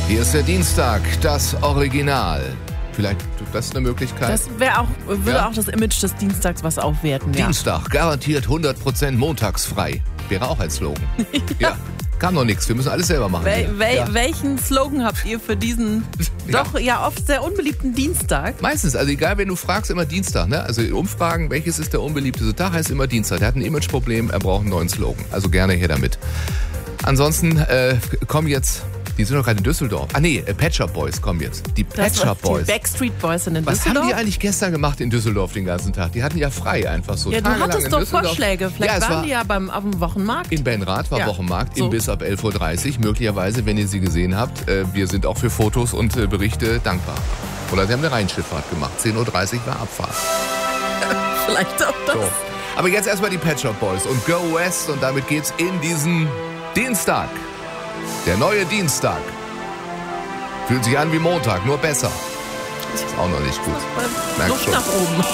Hier ist der Dienstag, das Original. Vielleicht das ist eine Möglichkeit. Das würde auch das Image des Dienstags was aufwerten. Dienstag, garantiert 100% montagsfrei. Wäre auch ein Slogan. Ja. Kam noch nichts, wir müssen alles selber machen. Welchen Slogan habt ihr für diesen doch oft sehr unbeliebten Dienstag? Meistens, also egal, wenn du fragst, immer Dienstag. Ne? Also in Umfragen, welches ist der unbeliebteste Tag, heißt immer Dienstag. Der hat ein Imageproblem, er braucht einen neuen Slogan. Also gerne her damit. Ansonsten kommen jetzt... Die sind doch gerade in Düsseldorf. Pet Shop Boys kommen jetzt. Die Pet Shop Boys. Die Backstreet Boys sind in Was Düsseldorf. haben die eigentlich gestern gemacht in Düsseldorf den ganzen Tag? Die hatten ja frei einfach so. Ja, du tagelang hattest in doch Düsseldorf. Vorschläge. Vielleicht waren die ja auf dem Wochenmarkt. In Benrath war Wochenmarkt, so. Imbiss ab 11.30 Uhr. Möglicherweise, wenn ihr sie gesehen habt. Wir sind auch für Fotos und Berichte dankbar. Oder sie haben eine Rheinschifffahrt gemacht. 10.30 Uhr war Abfahrt. Vielleicht auch das. So. Aber jetzt erstmal die Pet Shop Boys und Go West. Und damit geht's in diesen Dienstag. Der neue Dienstag. Fühlt sich an wie Montag, nur besser. Ist auch noch nicht gut. Luft nach oben.